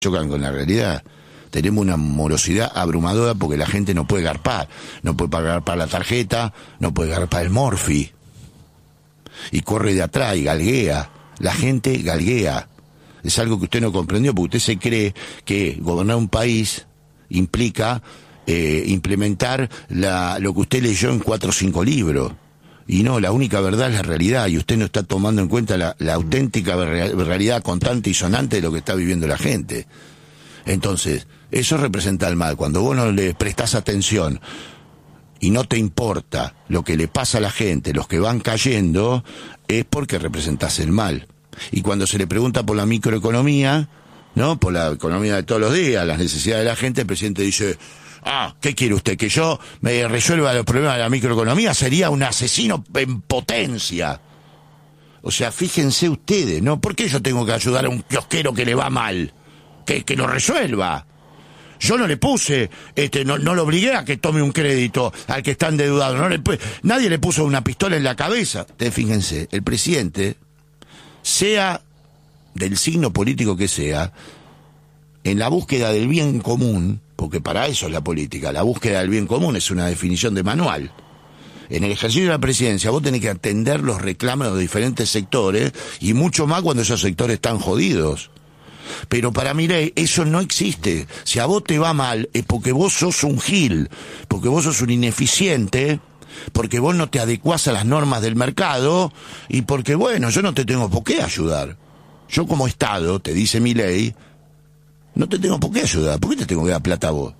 chocan con la realidad. Tenemos una morosidad abrumadora porque la gente no puede garpar. No puede garpar la tarjeta, no puede garpar el morfi. Y corre de atrás y galguea. La gente galguea. Es algo que usted no comprendió porque usted se cree que gobernar un país implica implementar lo que usted leyó en 4 o 5 libros. Y no, la única verdad es la realidad, y usted no está tomando en cuenta la auténtica realidad constante y sonante de lo que está viviendo la gente. Entonces, eso representa el mal. Cuando vos no le prestás atención y no te importa lo que le pasa a la gente, los que van cayendo, es porque representás el mal. Y cuando se le pregunta por la microeconomía, ¿no?, por la economía de todos los días, las necesidades de la gente, el presidente dice: ¿qué quiere usted? ¿Que yo me resuelva los problemas de la microeconomía? Sería un asesino en potencia. O sea, fíjense ustedes, ¿no? ¿Por qué yo tengo que ayudar a un kiosquero que le va mal? Que lo resuelva. Yo no le puse, no lo obligué a que tome un crédito al que está endeudado. Nadie le puso una pistola en la cabeza. Ustedes fíjense, el presidente, sea del signo político que sea, en la búsqueda del bien común, porque para eso es la política, la búsqueda del bien común es una definición de manual. En el ejercicio de la presidencia vos tenés que atender los reclamos de los diferentes sectores, y mucho más cuando esos sectores están jodidos. Pero para Milei eso no existe. Si a vos te va mal es porque vos sos un gil, porque vos sos un ineficiente, porque vos no te adecuás a las normas del mercado, y porque, bueno, yo no te tengo por qué ayudar. Yo como Estado, te dice Milei, no te tengo por qué ayudar. ¿Por qué te tengo que dar plata a vos?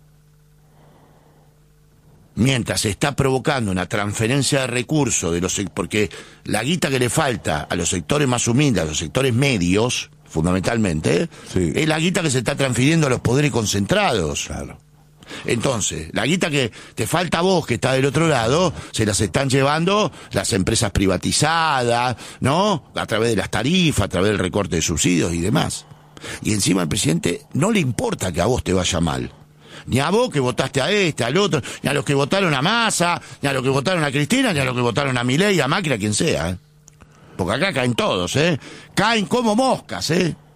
Mientras se está provocando una transferencia de recursos porque la guita que le falta a los sectores más humildes, a los sectores medios, fundamentalmente, sí, es la guita que se está transfiriendo a los poderes concentrados. Claro. Entonces, la guita que te falta a vos, que está del otro lado, se las están llevando las empresas privatizadas, ¿no?, a través de las tarifas, a través del recorte de subsidios y demás. Y encima al presidente no le importa que a vos te vaya mal. Ni a vos que votaste a al otro, ni a los que votaron a Massa, ni a los que votaron a Cristina, ni a los que votaron a Milei, a Macri, a quien sea, Porque acá caen todos, Caen como moscas,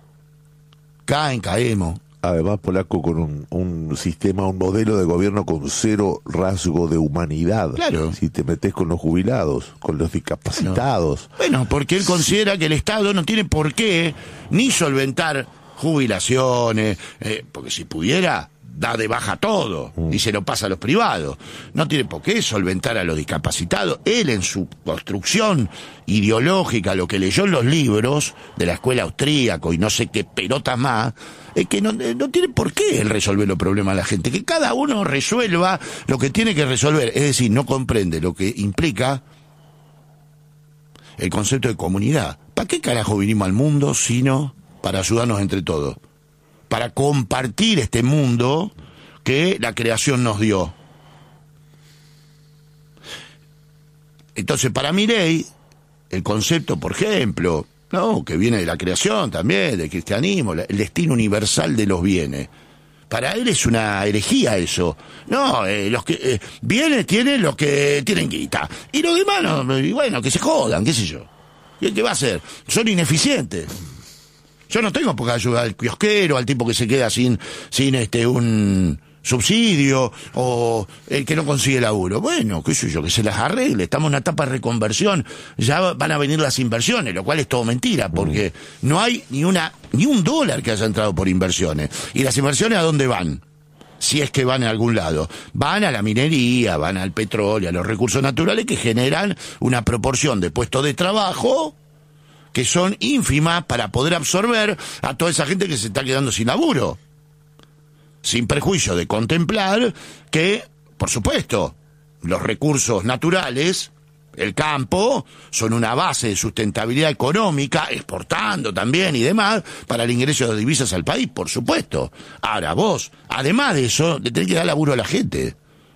Caemos. Además, Polaco, con un sistema, un modelo de gobierno con 0 rasgo de humanidad. Claro. Si te metes con los jubilados, con los discapacitados. Bueno, porque él considera que el Estado no tiene por qué ni solventar jubilaciones, porque si pudiera, da de baja todo y se lo pasa a los privados. No tiene por qué solventar a los discapacitados. Él, en su construcción ideológica, lo que leyó en los libros de la escuela austríaca y no sé qué pelotas más, es que no tiene por qué él resolver los problemas de la gente. Que cada uno resuelva lo que tiene que resolver. Es decir, no comprende lo que implica el concepto de comunidad. ¿Para qué carajo vinimos al mundo sino para ayudarnos entre todos? Para compartir este mundo que la creación nos dio. Entonces, para Milei, el concepto, por ejemplo, que viene de la creación también, del cristianismo, el destino universal de los bienes, para él es una herejía eso. No, los que bienes tienen los que tienen guita, y los demás no, y bueno, que se jodan, qué sé yo. ¿Y qué va a hacer? Son ineficientes. Yo no tengo por qué ayudar al kiosquero, al tipo que se queda sin un subsidio, o el que no consigue laburo. Bueno, qué sé yo, que se las arregle. Estamos en una etapa de reconversión. Ya van a venir las inversiones, lo cual es todo mentira, porque no hay ni un dólar que haya entrado por inversiones. ¿Y las inversiones a dónde van? Si es que van a algún lado. Van a la minería, van al petróleo, a los recursos naturales que generan una proporción de puestos de trabajo que son ínfimas para poder absorber a toda esa gente que se está quedando sin laburo. Sin perjuicio de contemplar que, por supuesto, los recursos naturales, el campo, son una base de sustentabilidad económica, exportando también y demás, para el ingreso de divisas al país, por supuesto. Ahora vos, además de eso, le tenés que dar laburo a la gente.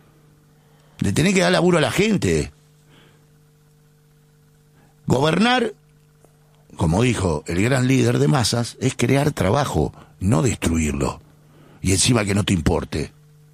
Gobernar, como dijo el gran líder de masas, es crear trabajo, no destruirlo. Y encima que no te importe.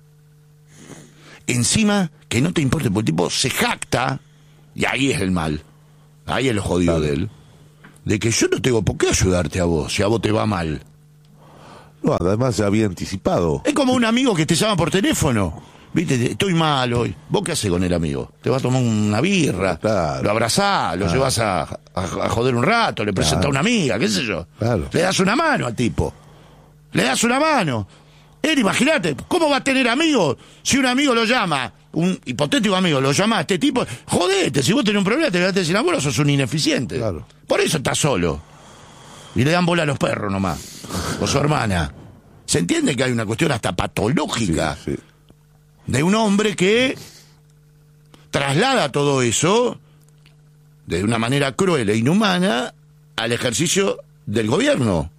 Porque el tipo se jacta, y ahí es el mal, ahí es lo jodido de él, de que yo no tengo por qué ayudarte a vos, si a vos te va mal. No, además ya había anticipado. Es como un amigo que te llama por teléfono. Viste, estoy mal hoy. ¿Vos qué haces con el amigo? Te vas a tomar una birra, claro, lo abrazás, lo llevas a joder un rato, le presentás a una amiga, qué sé yo. Claro. Le das una mano al tipo. Le das una mano. Él, imagínate, ¿cómo va a tener amigos si un amigo lo llama, un hipotético amigo lo llama a este tipo? Jodete, si vos tenés un problema, te quedaste sin amor, sos un ineficiente. Claro. Por eso estás solo. Y le dan bola a los perros nomás. O su hermana. ¿Se entiende que hay una cuestión hasta patológica? Sí, sí. De un hombre que traslada todo eso de una manera cruel e inhumana al ejercicio del gobierno.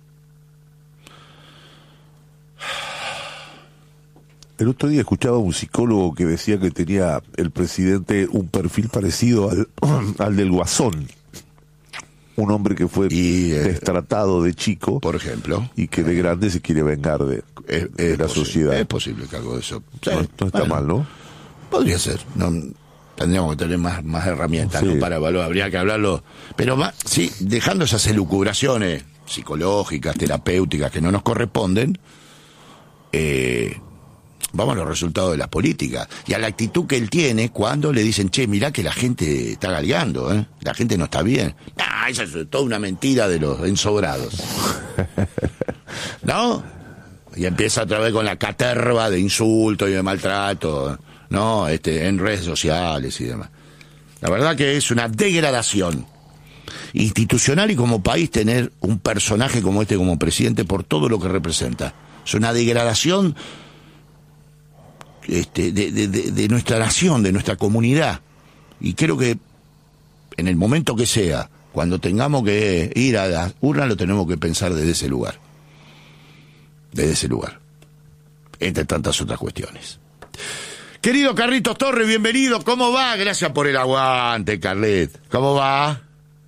El otro día escuchaba a un psicólogo que decía que tenía el presidente un perfil parecido al del Guasón. Un hombre que fue destratado de chico, por ejemplo, y que de grande se quiere vengar de la sociedad. Es posible que algo de eso. Sí, no está mal, ¿no? Podría ser. No, tendríamos que tener más herramientas, sí, ¿no? Para evaluar, habría que hablarlo. Pero sí, dejando esas elucubraciones psicológicas, terapéuticas que no nos corresponden, vamos a los resultados de las políticas y a la actitud que él tiene cuando le dicen, che, mirá que la gente está galgueando, la gente no está bien. Esa es toda una mentira de los ensobrados. ¿No? Y empieza otra vez con la caterva de insultos y de maltrato, ¿no? En redes sociales y demás. La verdad que es una degradación institucional y como país tener un personaje como este como presidente por todo lo que representa. Es una degradación de nuestra nación, de nuestra comunidad. Y creo que en el momento que sea, cuando tengamos que ir a la urna, lo tenemos que pensar desde ese lugar. Desde ese lugar. Entre tantas otras cuestiones. Querido Carlitos Torres, bienvenido. ¿Cómo va? Gracias por el aguante, Carlet. ¿Cómo va?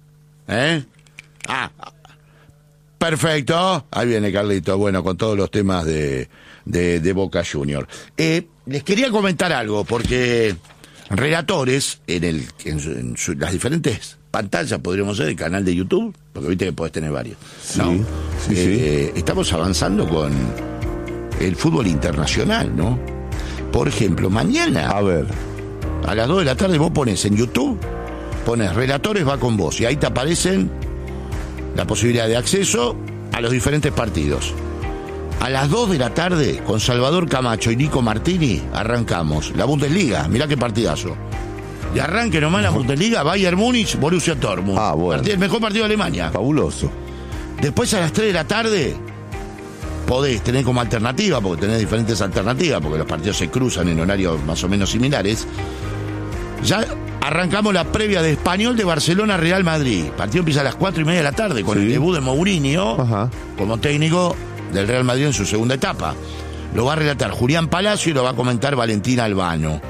Perfecto. Ahí viene Carlitos. Bueno, con todos los temas de Boca Junior. Les quería comentar algo, porque relatores en las diferentes pantallas, podríamos ser, el canal de YouTube, porque viste que podés tener varios. Sí, ¿no? sí. Estamos avanzando con el fútbol internacional, ¿no? Por ejemplo, mañana, A ver, a las 2 de la tarde, vos pones en YouTube, pones Relatores va con vos, y ahí te aparecen la posibilidad de acceso a los diferentes partidos. A las 2 de la tarde, con Salvador Camacho y Nico Martini, arrancamos la Bundesliga. Mirá qué partidazo. Y arranque nomás la Bundesliga, Bayern Múnich, Borussia Dortmund. Bueno. El mejor partido de Alemania. Fabuloso. Después a las 3 de la tarde, podés tener como alternativa, porque tenés diferentes alternativas, porque los partidos se cruzan en horarios más o menos similares. Ya arrancamos la previa de Español de Barcelona Real Madrid. El partido empieza a las 4:30 de la tarde con el debut de Mourinho como técnico del Real Madrid en su segunda etapa. Lo va a relatar Julián Palacio y lo va a comentar Valentina Albano.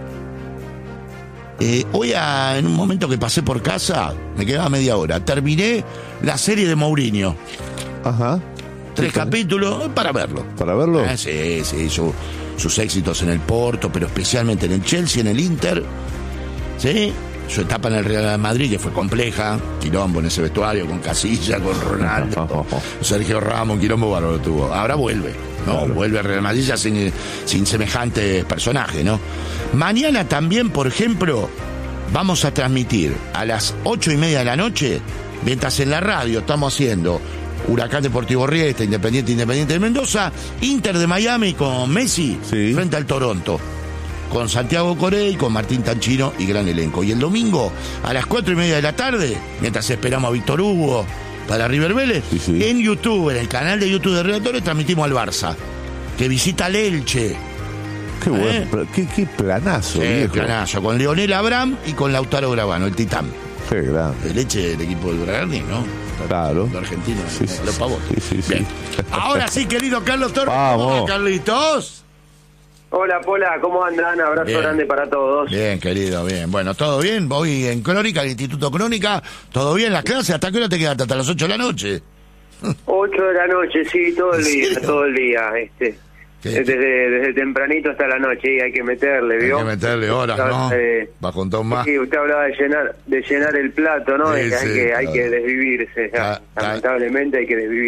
Hoy, en un momento que pasé por casa, me quedaba media hora, terminé la serie de Mourinho. 3 capítulos para verlo. ¿Para verlo? Sí, sus éxitos en el Porto, pero especialmente en el Chelsea, en el Inter. ¿Sí? Su etapa en el Real Madrid, que fue compleja, quilombo en ese vestuario, con Casillas, con Ronaldo, Sergio Ramos, quilombo bárbaro tuvo. Ahora vuelve, ¿no? Claro. Vuelve al Real Madrid ya sin semejantes personajes, ¿no? Mañana también, por ejemplo, vamos a transmitir a las 8:30 de la noche, mientras en la radio estamos haciendo Huracán Deportivo Riestra, Independiente de Mendoza, Inter de Miami con Messi frente al Toronto, con Santiago Corey, con Martín Tanchino y gran elenco. Y el domingo a las 4:30 de la tarde, mientras esperamos a Víctor Hugo para River Vélez, en YouTube, en el canal de YouTube de Relatores, transmitimos al Barça, que visita al Elche. Qué bueno, qué planazo, viejo. Planazo, con Leonel Abraham y con Lautaro Gravano, el titán. Qué grande. El Elche del equipo del Bragantino, ¿no? Claro. Los argentinos, los pavos. Sí. Bien. Ahora sí, querido Carlos Torres. Vamos. Carlitos. Hola, Pola, ¿cómo andan? Abrazo grande para todos. Bien, querido, bien. Bueno, ¿todo bien? Voy en Crónica, el Instituto Crónica. ¿Todo bien las clases? ¿Hasta qué hora te quedaste? ¿Hasta las 8 de la noche? 8 de la noche, sí, todo el día. Desde tempranito hasta la noche, y hay que meterle, ¿vio? Hay que meterle horas, ¿no? Bajo un ton más. Sí, usted hablaba de llenar el plato, ¿no? Sí, hay que desvivirse, lamentablemente hay que desvivirse.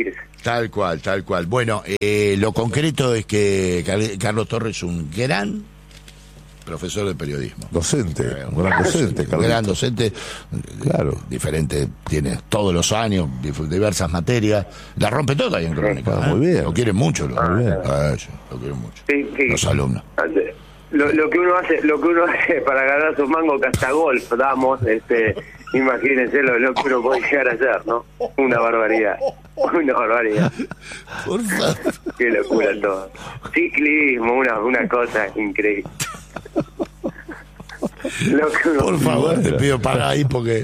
Tal cual. Bueno, lo concreto es que Carlos Torres es un gran profesor de periodismo. Docente, un gran docente. Un gran docente, claro. Diferente, tiene todos los años, diversas materias, la rompe toda ahí en Crónica. Muy bien. Lo quieren mucho, lo quieren mucho. Sí. Los alumnos. Lo que uno hace para ganar sus mangos, que hasta golf damos, imagínense lo que uno puede llegar a hacer, ¿no? Una barbaridad. Por favor. Qué locura todo. Ciclismo, una cosa increíble. Por favor, te pido para ahí porque...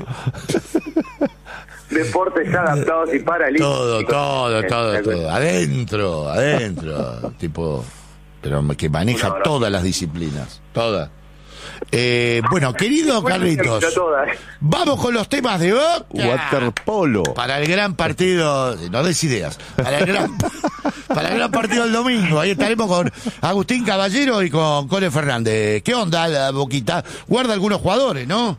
Deportes adaptados y paralímpicos. Todo. Adentro. Tipo... Pero que maneja todas las disciplinas. Todas. Bueno, querido Carlitos, vamos con los temas de Boca. Waterpolo. Para el gran partido, no des ideas. Para el gran partido del domingo. Ahí estaremos con Agustín Caballero y con Cole Fernández. ¿Qué onda la Boquita? Guarda algunos jugadores, ¿no?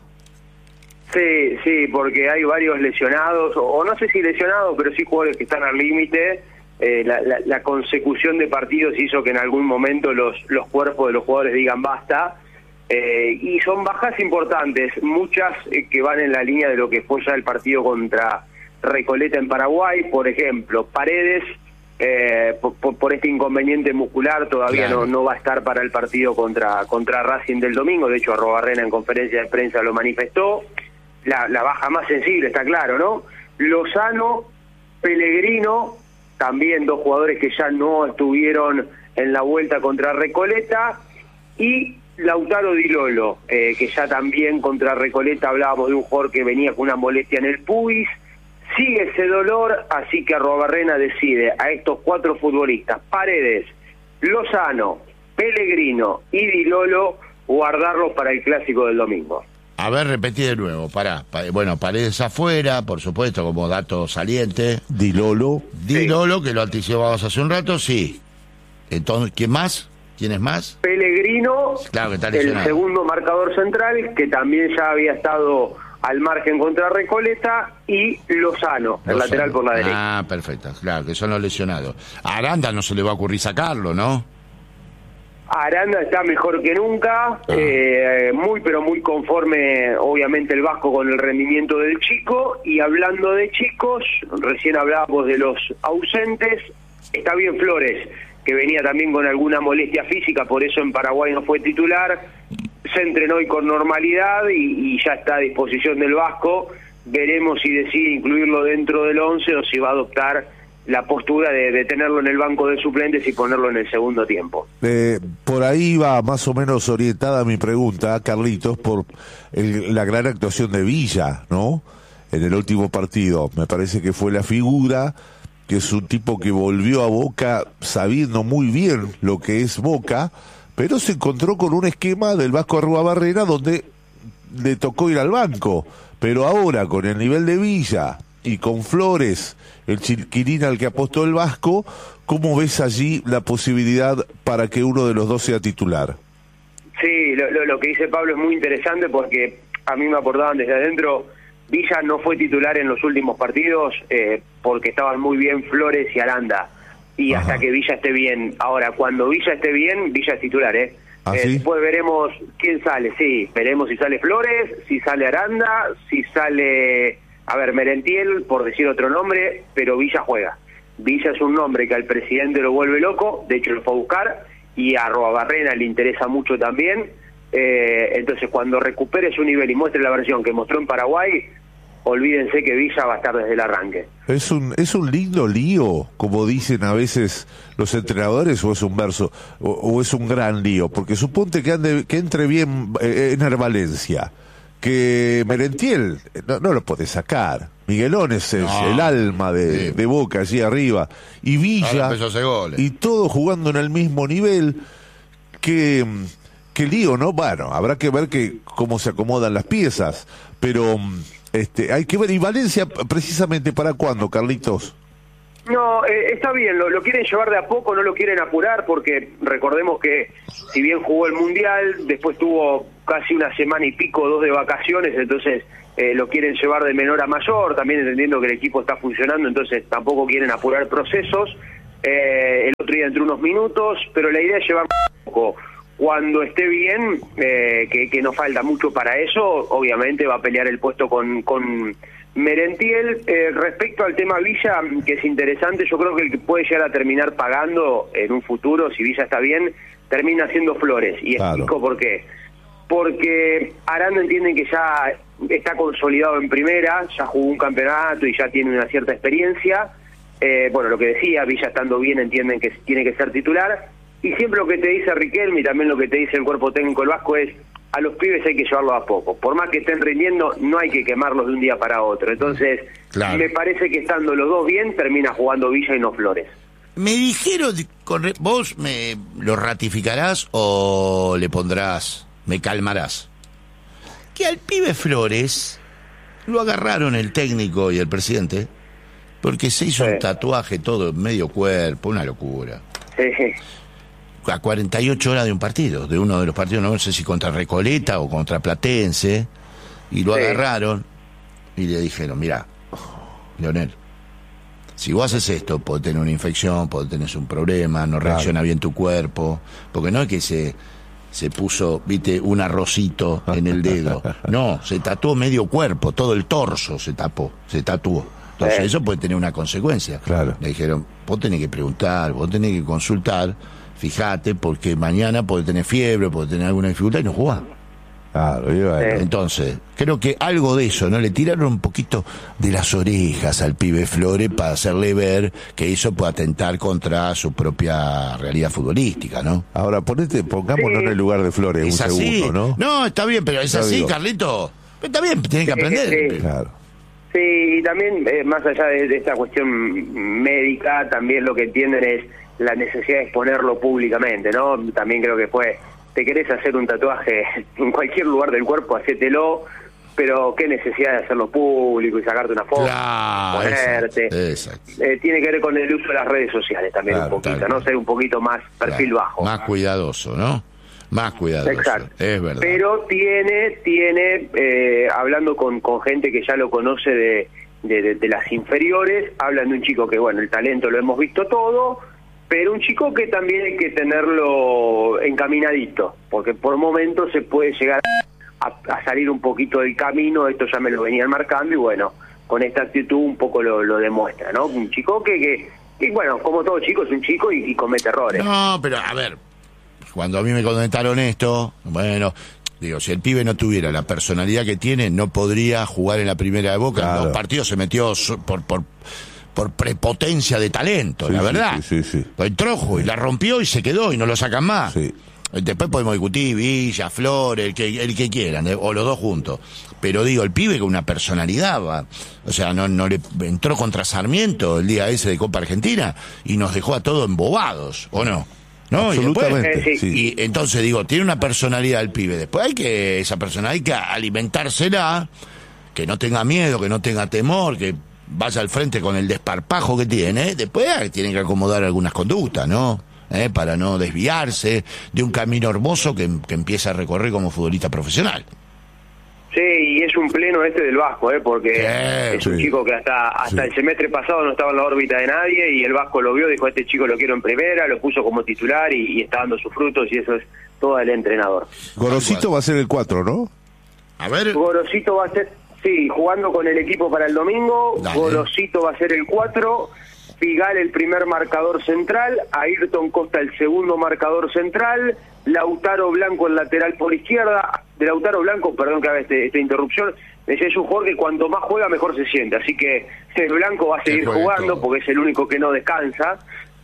Sí, porque hay varios lesionados, o no sé si lesionados, pero sí jugadores que están al límite. La consecución de partidos hizo que en algún momento los cuerpos de los jugadores digan basta, y son bajas importantes, muchas que van en la línea de lo que fue ya el partido contra Recoleta en Paraguay. Por ejemplo, Paredes, por este inconveniente muscular todavía no va a estar para el partido contra Racing del domingo. De hecho, Arrobarrena en conferencia de prensa lo manifestó. La baja más sensible, está claro, ¿no? Lozano, Pellegrino, también dos jugadores que ya no estuvieron en la vuelta contra Recoleta, y Lautaro Di Lolo, que ya también contra Recoleta hablábamos de un jugador que venía con una molestia en el pubis. Sigue ese dolor, así que Arrobarrena decide a estos 4 futbolistas, Paredes, Lozano, Pellegrino y Di Lolo, guardarlos para el clásico del domingo. A ver, repetí de nuevo, bueno, Paredes afuera, por supuesto, como dato saliente. Di Lolo, que lo anticipamos hace un rato, sí. Entonces, ¿quién más? ¿Quién es más? Pellegrino, claro, que está el segundo marcador central, que también ya había estado al margen contra Recoleta, y Lozano, el lateral por la derecha. Ah, perfecto, claro, que son los lesionados. A Aranda no se le va a ocurrir sacarlo, ¿no? Aranda está mejor que nunca, pero muy conforme, obviamente, el Vasco con el rendimiento del chico. Y hablando de chicos, recién hablábamos de los ausentes. Está bien Flores, que venía también con alguna molestia física, por eso en Paraguay no fue titular. Se entrenó hoy con normalidad y ya está a disposición del Vasco. Veremos si decide incluirlo dentro del 11 o si va a adoptar la postura de tenerlo en el banco de suplentes y ponerlo en el segundo tiempo. Por ahí va más o menos orientada mi pregunta, Carlitos, por la gran actuación de Villa, ¿no? En el último partido. Me parece que fue la figura, que es un tipo que volvió a Boca sabiendo muy bien lo que es Boca, pero se encontró con un esquema del Vasco Arruabarrena donde le tocó ir al banco. Pero ahora, con el nivel de Villa y con Flores, el chiquirín al que apostó el Vasco, ¿cómo ves allí la posibilidad para que uno de los dos sea titular? Sí, lo que dice Pablo es muy interesante, porque a mí me aportaban desde adentro. Villa no fue titular en los últimos partidos porque estaban muy bien Flores y Aranda, y hasta que Villa esté bien. Ahora, cuando Villa esté bien, Villa es titular, ¿eh? ¿Sí? Después veremos quién sale, sí, veremos si sale Flores, si sale Aranda, si sale... Merentiel, por decir otro nombre, pero Villa juega. Villa es un nombre que al presidente lo vuelve loco, de hecho lo fue a buscar, y a Arruabarrena le interesa mucho también. Entonces, cuando recupere su nivel y muestre la versión que mostró en Paraguay, olvídense que Villa va a estar desde el arranque. ¿Es un lindo lío, como dicen a veces los entrenadores, o es un verso, o es un gran lío? Porque suponte que entre bien Ener Valencia, que Merentiel no lo puede sacar. Miguelón es el alma de Boca allí arriba, y Villa, y todo jugando en el mismo nivel. Qué lío, ¿no? Bueno, habrá que ver cómo se acomodan las piezas, pero hay que ver. ¿Y Valencia precisamente para cuándo, Carlitos? No, está bien, lo quieren llevar de a poco, no lo quieren apurar, porque recordemos que si bien jugó el Mundial, después tuvo casi una semana y pico, 2 de vacaciones, entonces lo quieren llevar de menor a mayor, también entendiendo que el equipo está funcionando, entonces tampoco quieren apurar procesos. El otro día entró unos minutos, pero la idea es llevar un poco. Cuando esté bien, que no falta mucho para eso, obviamente va a pelear el puesto con Merentiel. Respecto al tema Villa, que es interesante, yo creo que el que puede llegar a terminar pagando en un futuro, si Villa está bien, termina siendo Flores. Y explico por qué. Porque Aranda entienden que ya está consolidado en primera, ya jugó un campeonato y ya tiene una cierta experiencia. Bueno, lo que decía, Villa estando bien entienden que tiene que ser titular. Y siempre lo que te dice Riquelme y también lo que te dice el cuerpo técnico del Vasco es: a los pibes hay que llevarlos a poco. Por más que estén rindiendo, no hay que quemarlos de un día para otro. Entonces, claro, me parece que estando los dos bien, termina jugando Villa y no Flores. Me dijeron, ¿vos me lo ratificarás o le pondrás, me calmarás? Que al pibe Flores lo agarraron el técnico y el presidente porque se hizo un tatuaje todo en medio cuerpo, una locura. A 48 horas de un partido, de uno de los partidos, no sé si contra Recoleta o contra Platense, y lo agarraron y le dijeron: mirá, Leonel, si vos haces esto, podés tener una infección, podés tener un problema, no reacciona bien tu cuerpo, porque no es que se puso, viste, un arrocito en el dedo, no, se tatuó medio cuerpo, todo el torso se tatuó. Entonces eso puede tener una consecuencia. Claro. Le dijeron: vos tenés que preguntar, vos tenés que consultar, fíjate, porque mañana podés tener fiebre, podés tener alguna dificultad y no jugás. Claro, entonces, creo que algo de eso, ¿no? Le tiraron un poquito de las orejas al pibe Flores para hacerle ver que eso puede atentar contra su propia realidad futbolística, ¿no? Ahora, pongámonos en el lugar de Flores un segundo, ¿no? No, está bien, pero es así, Carlito. Está bien, tiene que aprender. Claro. Sí, y también, más allá de esta cuestión médica, también lo que entienden es la necesidad de exponerlo públicamente, ¿no? También creo que te querés hacer un tatuaje en cualquier lugar del cuerpo, hacételo, pero qué necesidad de hacerlo público y sacarte una foto, ponerte. Exacto. Tiene que ver con el uso de las redes sociales también, un poquito, ¿no? Ser un poquito más perfil bajo. Más cuidadoso, ¿no? Más cuidadoso. Exacto. Es verdad. Pero tiene hablando con gente que ya lo conoce de las inferiores, hablan de un chico que, bueno, el talento lo hemos visto todo, pero un chico que también hay que tenerlo encaminadito, porque por momentos se puede llegar a salir un poquito del camino. Esto ya me lo venían marcando y bueno, con esta actitud un poco lo demuestra, ¿no? Un chico que bueno, como todo chico, es un chico y comete errores. No, pero a ver, cuando a mí me comentaron esto, bueno, digo, si el pibe no tuviera la personalidad que tiene, no podría jugar en la primera de Boca. Claro. En 2 partidos se metió por prepotencia de talento, la verdad. Sí. Entró y la rompió y se quedó y no lo sacan más. Sí. Después podemos discutir Villa, Flores, el que quieran, o los dos juntos. Pero digo, el pibe con una personalidad, o sea, no le entró contra Sarmiento el día ese de Copa Argentina y nos dejó a todos embobados, ¿o no? ¿No? Absolutamente. Y, después, y entonces digo, tiene una personalidad el pibe. Después esa personalidad hay que alimentársela, que no tenga miedo, que no tenga temor, que vaya al frente con el desparpajo que tiene. Después tiene que acomodar algunas conductas, ¿no? Para no desviarse de un camino hermoso que empieza a recorrer como futbolista profesional. Sí, y es un pleno del Vasco, porque es un chico que hasta el semestre pasado no estaba en la órbita de nadie y el Vasco lo vio, dijo: este chico lo quiero en primera, lo puso como titular y está dando sus frutos, y eso es todo el entrenador. Gorosito va a ser el 4, ¿no? A ver. Gorosito va a ser, sí, jugando con el equipo para el domingo. Dale. Gorosito va a ser el 4, Figal el primer marcador central, Ayrton Costa el segundo marcador central, Lautaro Blanco el lateral por izquierda. De Lautaro Blanco, perdón que haga esta interrupción, es un jugador que cuanto más juega mejor se siente, así que Blanco va a seguir jugando porque es el único que no descansa.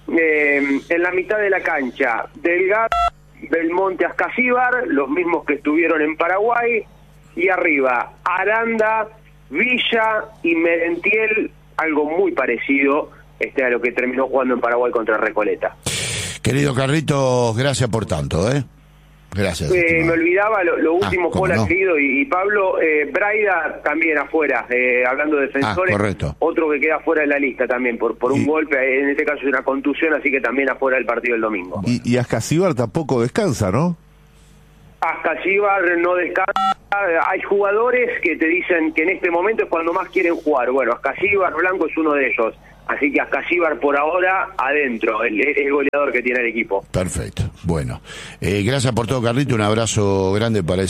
En la mitad de la cancha, Delgado, Belmonte, Ascasíbar, los mismos que estuvieron en Paraguay, y arriba Aranda, Villa y Merentiel, algo muy parecido a lo que terminó jugando en Paraguay contra Recoleta. Querido Carlitos, gracias por tanto, Gracias. Me olvidaba lo último, Paul, no. Querido, y Pablo, Braida también afuera, hablando de defensores, correcto. Otro que queda fuera de la lista también por un golpe, en este caso es una contusión, así que también afuera del partido el domingo. Y Ascasíbar tampoco descansa, ¿no? Ascasíbar no descansa. Hay jugadores que te dicen que en este momento es cuando más quieren jugar. Bueno, Ascasíbar Blanco es uno de ellos. Así que Ascasíbar por ahora adentro, el goleador que tiene el equipo. Perfecto. Bueno, gracias por todo, Carlito. Un abrazo grande para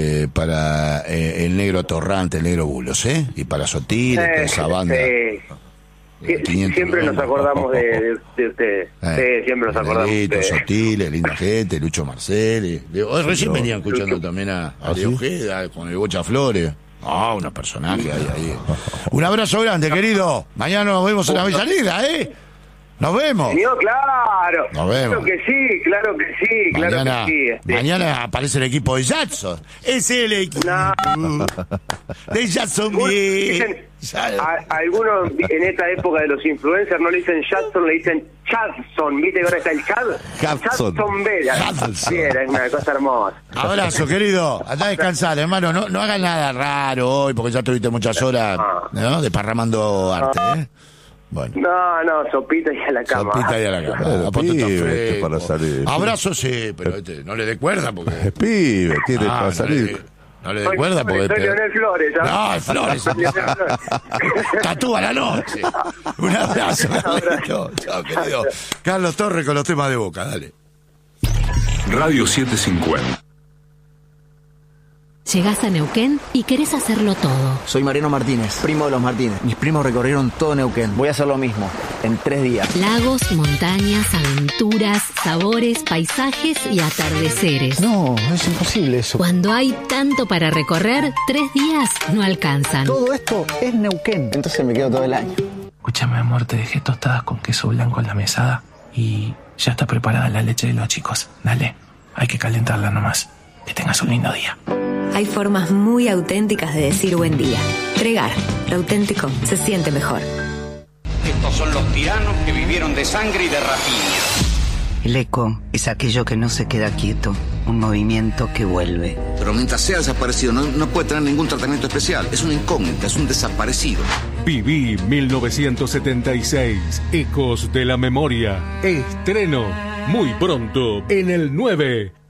el negro Torrante, el negro Bulos, y para Sotil, toda esa banda. Siempre nos acordamos de ustedes. Sí, siempre nos acordamos de ustedes. Sotil, linda gente, Lucho Marcel. Hoy recién venían escuchando también a Leo Ojeda con el Bocha Flores. Una personaje ahí. Un abrazo grande, querido. Mañana nos vemos en la Avellaneda, Nos vemos. Señor, claro. Nos vemos. Claro que sí. Mañana aparece el equipo de Jackson. Es el equipo de Jackson. Algunos en esta época de los influencers no le dicen Jackson, le dicen Chadson. ¿Viste que ahora está el Chadson Vela? Sí, es una cosa hermosa. Abrazo, querido. Andá a descansar, hermano. No hagas nada raro hoy porque ya tuviste muchas horas desparramando arte, Bueno. No, sopita y a la cama. Para salir. Abrazo, sí, pero no le dé cuerda porque... Es pibe, tiene para salir. No le dé cuerda porque... Soy Leonel Flores. No, es Flores. Tatúa la noche. Un abrazo. Chao, querido. Carlos Torres con los temas de Boca, dale. Radio 750. Llegás a Neuquén y querés hacerlo todo. Soy Mariano Martínez, primo de los Martínez. Mis primos recorrieron todo Neuquén. Voy a hacer lo mismo, en 3 días. Lagos, montañas, aventuras, sabores, paisajes y atardeceres. No, es imposible eso. Cuando hay tanto para recorrer, 3 días no alcanzan. Todo esto es Neuquén. Entonces me quedo todo el año. Escúchame, amor, te dejé tostadas con queso blanco en la mesada y ya está preparada la leche de los chicos. Dale, hay que calentarla nomás. Que tengas un lindo día. Hay formas muy auténticas de decir buen día. Tregar, lo auténtico se siente mejor. Estos son los tiranos que vivieron de sangre y de rapiña. El eco es aquello que no se queda quieto, un movimiento que vuelve. Pero mientras sea desaparecido no puede tener ningún tratamiento especial. Es una incógnita, es un desaparecido. Viví 1976, Ecos de la Memoria. Estreno muy pronto en el 9.